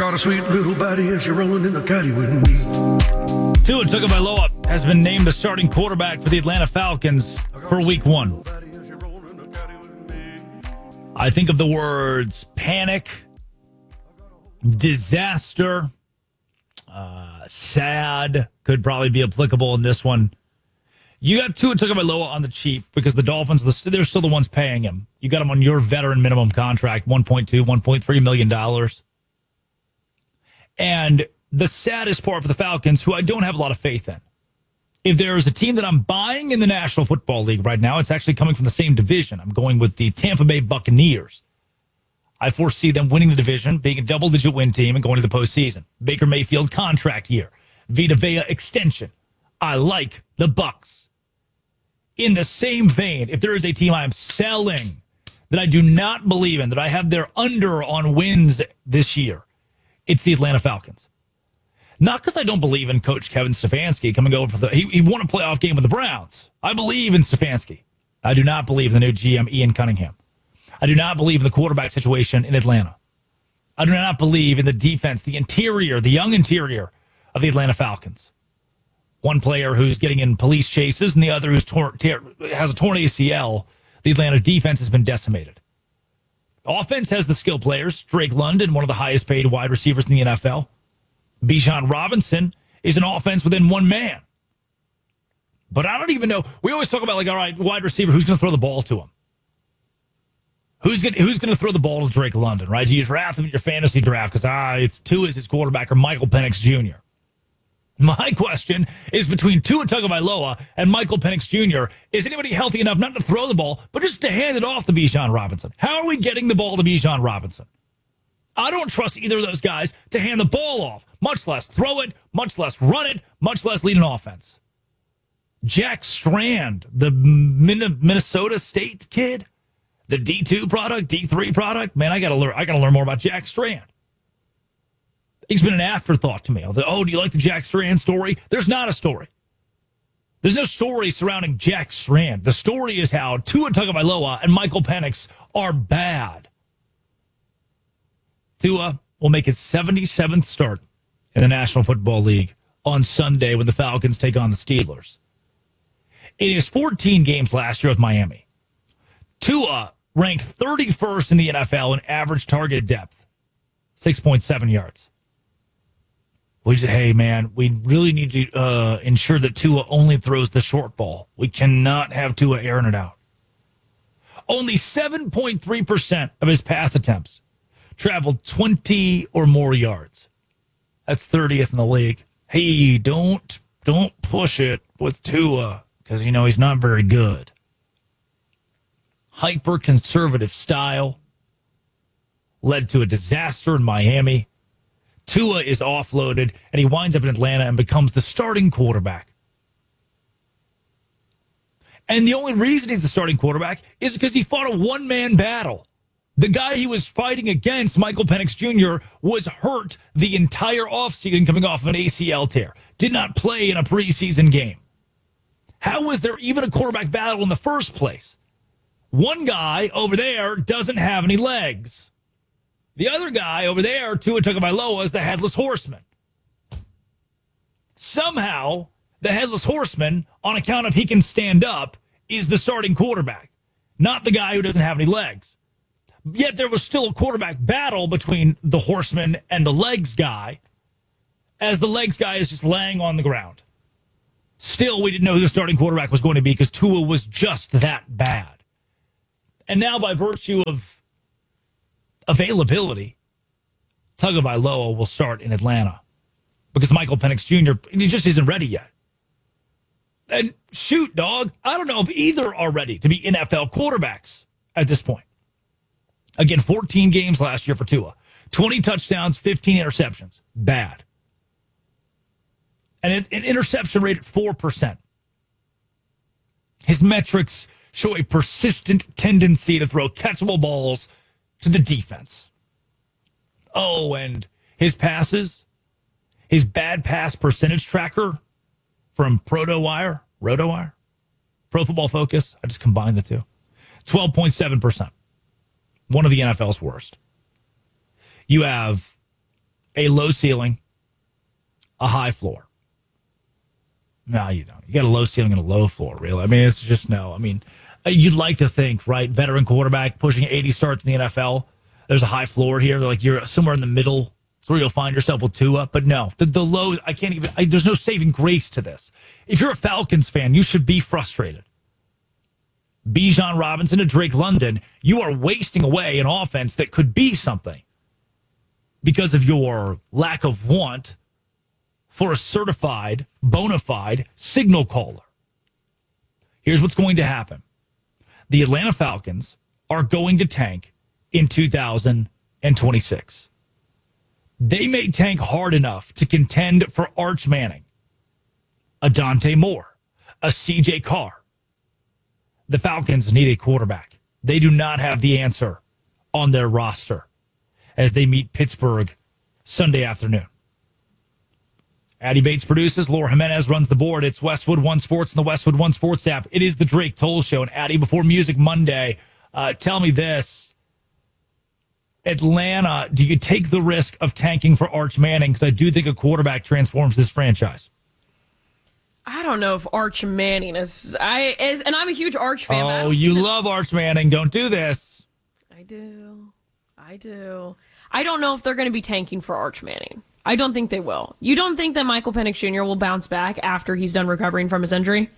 got a sweet little body and she's rolling in the caddy with me. Tua Tagovailoa has been named the starting quarterback for the Atlanta Falcons for Week 1. I think of the words panic, disaster, sad could probably be applicable in this one. You got Tua Tagovailoa on the cheap because the Dolphins, they're still the ones paying him. You got him on your veteran minimum contract, $1.2, $1.3 million. And the saddest part for the Falcons, who I don't have a lot of faith in, if there is a team that I'm buying in the National Football League right now, it's actually coming from the same division. I'm going with the Tampa Bay Buccaneers. I foresee them winning the division, being a double-digit win team, and going to the postseason. Baker Mayfield contract year. Vita Vea extension. I like the Bucs. In the same vein, if there is a team I'm selling that I do not believe in, that I have their under on wins this year, it's the Atlanta Falcons. Not because I don't believe in Coach Kevin Stefanski coming over for he won a playoff game with the Browns. I believe in Stefanski. I do not believe in the new GM, Ian Cunningham. I do not believe in the quarterback situation in Atlanta. I do not believe in the defense, the interior, the young interior of the Atlanta Falcons. One player who's getting in police chases and the other who's has a torn ACL. The Atlanta defense has been decimated. Offense has the skill players. Drake London, one of the highest paid wide receivers in the NFL. Bijan Robinson is an offense within one man. But I don't even know. We always talk about, like, all right, wide receiver, who's going to throw the ball to him? Who's going to throw the ball to Drake London, right? Do you draft him in your fantasy draft because, it's Tua as his quarterback or Michael Penix Jr.? My question is between Tua Tagovailoa and Michael Penix Jr. Is anybody healthy enough not to throw the ball, but just to hand it off to Bijan Robinson? How are we getting the ball to Bijan Robinson? I don't trust either of those guys to hand the ball off, much less throw it, much less run it, much less lead an offense. Jack Strand, the Minnesota State kid, the D2 product, D3 product. Man, I gotta learn more about Jack Strand. He's been an afterthought to me. Oh, do you like the Jack Strand story? There's not a story. There's no story surrounding Jack Strand. The story is how Tua Tagovailoa and Michael Penix are bad. Tua will make his 77th start in the National Football League on Sunday when the Falcons take on the Steelers. In his 14 games last year with Miami, Tua ranked 31st in the NFL in average target depth, 6.7 yards. We just, hey, man, we really need to ensure that Tua only throws the short ball. We cannot have Tua airing it out. Only 7.3% of his pass attempts traveled 20 or more yards. That's 30th in the league. Hey, don't push it with Tua because, he's not very good. Hyper-conservative style led to a disaster in Miami. Tua is offloaded, and he winds up in Atlanta and becomes the starting quarterback. And the only reason he's the starting quarterback is because he fought a one-man battle. The guy he was fighting against, Michael Penix Jr., was hurt the entire offseason coming off of an ACL tear. Did not play in a preseason game. How was there even a quarterback battle in the first place? One guy over there doesn't have any legs. The other guy over there, Tua Tagovailoa, is the headless horseman. Somehow, the headless horseman, on account of he can stand up, is the starting quarterback, not the guy who doesn't have any legs. Yet there was still a quarterback battle between the horseman and the legs guy, as the legs guy is just laying on the ground. Still, we didn't know who the starting quarterback was going to be because Tua was just that bad. And now, by virtue of availability, Tagovailoa will start in Atlanta because Michael Penix Jr., he just isn't ready yet. And shoot, dog, I don't know if either are ready to be NFL quarterbacks at this point. Again, 14 games last year for Tua. 20 touchdowns, 15 interceptions. Bad. And an interception rate at 4%. His metrics show a persistent tendency to throw catchable balls to the defense. Oh, and his passes, his bad pass percentage tracker from RotoWire, Pro Football Focus, I just combined the two, 12.7%. One of the NFL's worst. You have a low ceiling, a high floor. No, you don't. You got a low ceiling and a low floor, really. I mean, it's just no. I mean, you'd like to think, right? Veteran quarterback pushing 80 starts in the NFL. There's a high floor here. Like you're somewhere in the middle. That's where you'll find yourself with Tua. But no, the lows, I can't even, there's no saving grace to this. If you're a Falcons fan, you should be frustrated. Bijan Robinson to Drake London, you are wasting away an offense that could be something because of your lack of want for a certified, bona fide signal caller. Here's what's going to happen. The Atlanta Falcons are going to tank in 2026. They may tank hard enough to contend for Arch Manning, a Dante Moore, a CJ Carr. The Falcons need a quarterback. They do not have the answer on their roster as they meet Pittsburgh Sunday afternoon. Addy Bates produces. Laura Jimenez runs the board. It's Westwood One Sports and the Westwood One Sports app. It is the Drake Toll Show. And Addy, before Music Monday, tell me this. Atlanta, do you take the risk of tanking for Arch Manning? Because I do think a quarterback transforms this franchise. I don't know if Arch Manning is, and I'm a huge Arch fan. Oh, you love Arch Manning. Don't do this. I do. I don't know if they're going to be tanking for Arch Manning. I don't think they will. You don't think that Michael Penix Jr. will bounce back after he's done recovering from his injury?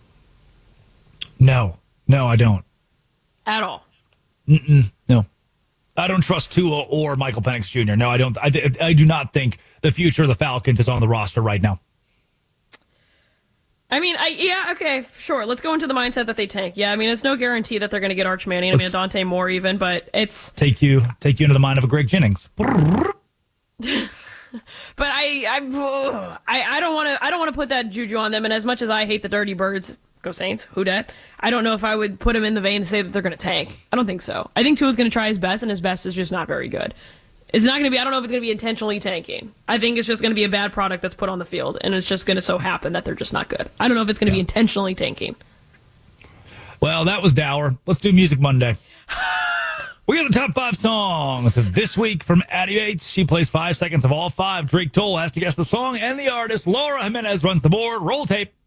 No, I don't. At all? No. I don't trust Tua or Michael Penix Jr. No, I don't. I do not think the future of the Falcons is on the roster right now. I mean, okay, sure. Let's go into the mindset that they tank. Yeah, I mean, it's no guarantee that they're going to get Arch Manning. I mean, Dante Moore even, but it's take you into the mind of a Greg Jennings. But I don't want to put that juju on them. And as much as I hate the Dirty Birds, go Saints, who dat? I don't know if I would put them in the vein to say that they're going to tank. I don't think so. I think Tua's going to try his best, and his best is just not very good. It's not going to be, I don't know if it's going to be intentionally tanking. I think it's just going to be a bad product that's put on the field, and it's just going to so happen that they're just not good. I don't know if it's going to be intentionally tanking. Well, that was dour. Let's do Music Monday. We got the top 5 songs this week from Addy Bates. She plays 5 seconds of all 5. Drake Toll has to guess the song and the artist. Laura Jimenez runs the board. Roll tape.